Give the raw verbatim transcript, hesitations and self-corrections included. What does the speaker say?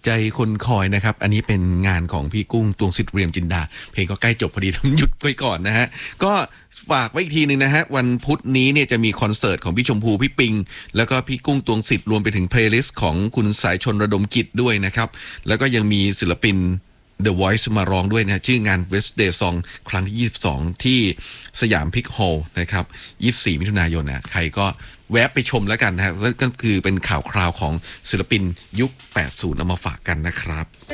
ใจคนคอยนะครับอันนี้เป็นงานของพี่กุ้งตวงสิทธิ์เรียมจินดาเพลงก็ใกล้จบพอดีต้องหยุดไว้ก่อนนะฮะก็ฝากไว้อีกทีหนึ่งนะฮะวันพุธนี้เนี่ยจะมีคอนเสิร์ตของพี่ชมพูพี่ปิงแล้วก็พี่กุ้งตวงสิทธิ์รวมไปถึงเพลย์ลิสต์ของคุณสายชนระดมกิจด้วยนะครับแล้วก็ยังมีศิลปิน The Voice มาร้องด้วยนะชื่องาน West Day Song ครั้งที่ยี่สิบสองที่สยามพิกฮอลล์นะครับยี่สิบสี่มิถุนายนนะใครก็แวะไปชมแล้วกันนะครับก็คือเป็นข่าวคราวของศิลปินยุคแปดสิบเอามาฝากกันนะครับ